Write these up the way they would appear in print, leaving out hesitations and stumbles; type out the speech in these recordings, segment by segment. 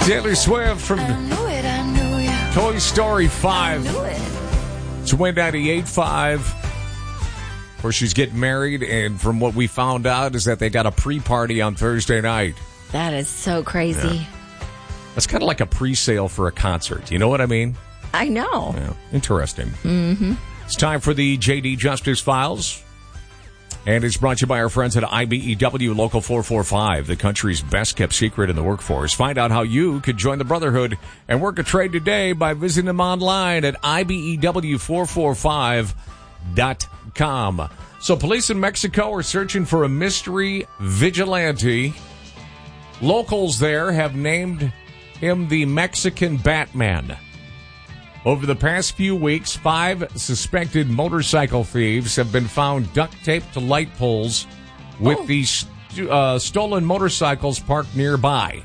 Taylor Swift from Toy Story 5. It's Win 98.5. Of course, she's getting married, and from what we found out is that they got a pre-party on Thursday night. That is so crazy. Yeah. That's kind of like a pre-sale for a concert. You know what I mean? I know. Yeah. Interesting. Mm-hmm. It's time for the J.D. Justice Files. And it's brought to you by our friends at IBEW Local 445, the country's best-kept secret in the workforce. Find out how you could join the Brotherhood and work a trade today by visiting them online at IBEW445.com. So police in Mexico are searching for a mystery vigilante. Locals there have named him the Mexican Batman. Over the past few weeks, 5 suspected motorcycle thieves have been found duct taped to light poles with these stolen motorcycles parked nearby.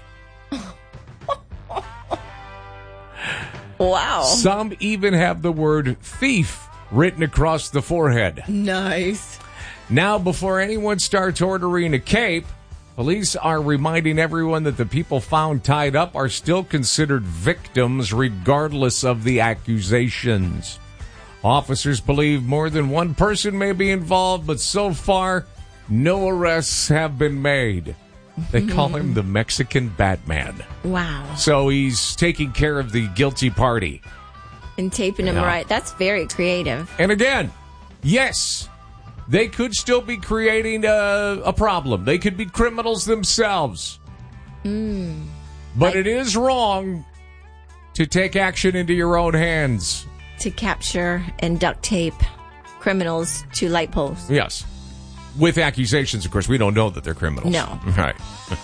Wow. Some even have the word thief written across the forehead. Nice. Now, before anyone starts ordering a cape, police are reminding everyone that the people found tied up are still considered victims regardless of the accusations. Officers believe more than one person may be involved, but so far, no arrests have been made. They call him the Mexican Batman. Wow. So he's taking care of the guilty party. And taping them right. That's very creative. And again, yes, they could still be creating a problem. They could be criminals themselves. But it is wrong to take action into your own hands. To capture and duct tape criminals to light poles. Yes. With accusations, of course. We don't know that they're criminals. No. Right.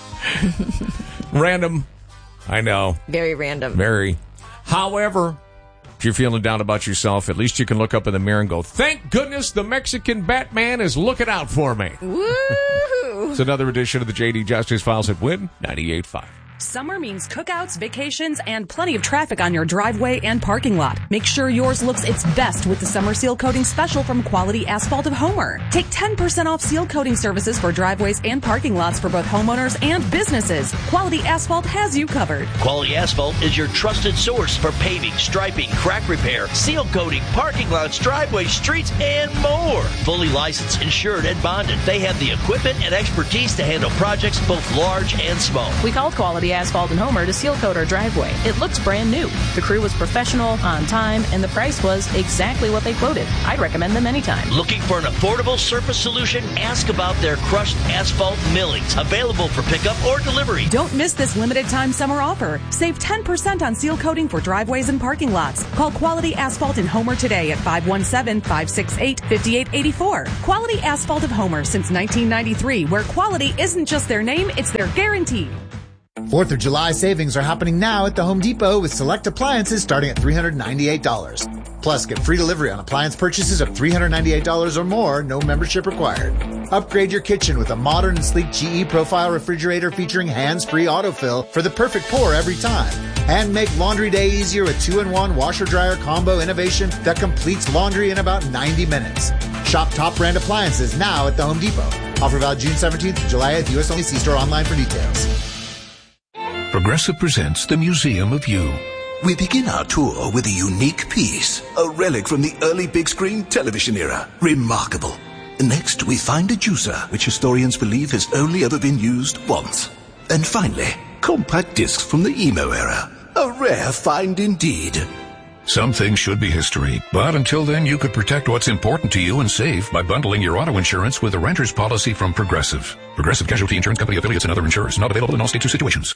Random. I know. Very random. Very. However, if you're feeling down about yourself, at least you can look up in the mirror and go, thank goodness the Mexican Batman is looking out for me. Woo! It's another edition of the J.D. Justice Files at Win 98.5. Summer means cookouts, vacations, and plenty of traffic on your driveway and parking lot. Make sure yours looks its best with the Summer Seal Coating Special from Quality Asphalt of Homer. Take 10% off seal coating services for driveways and parking lots for both homeowners and businesses. Quality Asphalt has you covered. Quality Asphalt is your trusted source for paving, striping, crack repair, seal coating, parking lots, driveways, streets, and more. Fully licensed, insured, and bonded. They have the equipment and expertise to handle projects both large and small. We called Quality Asphalt in Homer to seal coat our driveway. It looks brand new. The crew was professional, on time, and the price was exactly what they quoted. I'd recommend them anytime. Looking for an affordable surface solution? Ask about their crushed asphalt millings, available for pickup or delivery. Don't miss this limited time summer offer. Save 10% on seal coating for driveways and parking lots. Call Quality Asphalt in Homer today at 517-568-5884. Quality Asphalt of Homer since 1993, where quality isn't just their name, it's their guarantee. 4th of July savings are happening now at the Home Depot with select appliances starting at $398. Plus, get free delivery on appliance purchases of $398 or more, no membership required. Upgrade your kitchen with a modern and sleek GE Profile refrigerator featuring hands-free autofill for the perfect pour every time. And make laundry day easier with 2-in-1 washer-dryer combo innovation that completes laundry in about 90 minutes. Shop top brand appliances now at the Home Depot. Offer valid June 17th to July 8th. U.S. only. See store online for details. Progressive presents the Museum of You. We begin our tour with a unique piece, a relic from the early big screen television era. Remarkable. Next, we find a juicer, which historians believe has only ever been used once. And finally, compact discs from the emo era. A rare find indeed. Some things should be history, but until then you could protect what's important to you and save by bundling your auto insurance with a renter's policy from Progressive. Progressive Casualty Insurance Company affiliates and other insurers. Not available in all states or situations.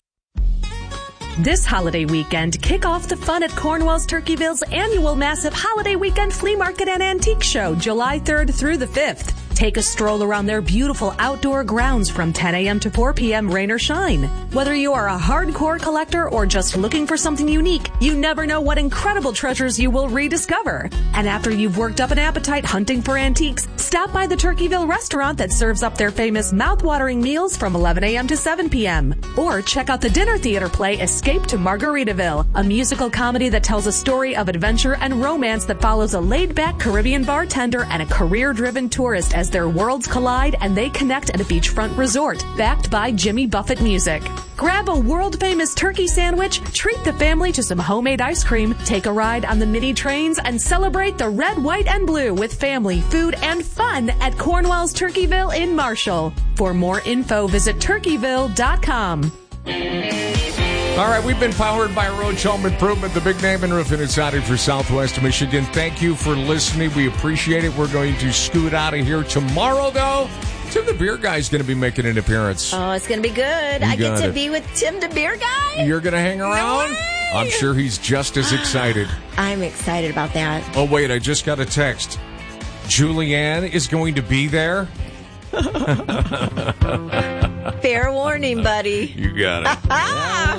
This holiday weekend, kick off the fun at Cornwall's Turkeyville's annual massive holiday weekend flea market and antique show, July 3rd through the 5th. Take a stroll around their beautiful outdoor grounds from 10 a.m. to 4 p.m. rain or shine. Whether you are a hardcore collector or just looking for something unique, you never know what incredible treasures you will rediscover. And after you've worked up an appetite hunting for antiques, stop by the Turkeyville restaurant that serves up their famous mouth-watering meals from 11 a.m. to 7 p.m. Or check out the dinner theater play Escape to Margaritaville, a musical comedy that tells a story of adventure and romance that follows a laid-back Caribbean bartender and a career-driven tourist as their worlds collide and they connect at a beachfront resort, backed by Jimmy Buffett Music. Grab a world-famous turkey sandwich, treat the family to some homemade ice cream, take a ride on the mini trains, and celebrate the red, white, and blue with family, food, and fun at Cornwell's Turkeyville in Marshall. For more info, visit turkeyville.com. All right, we've been powered by Roach Home Improvement, the big name in roofing and siding for Southwest Michigan. Thank you for listening. We appreciate it. We're going to scoot out of here tomorrow, though. Tim the Beer Guy is going to be making an appearance. Oh, it's going to be good. I get to be with Tim the Beer Guy. You're going to hang around? I'm sure he's just as excited. I'm excited about that. Oh, wait, I just got a text. Julianne is going to be there? Fair warning, buddy. You got it.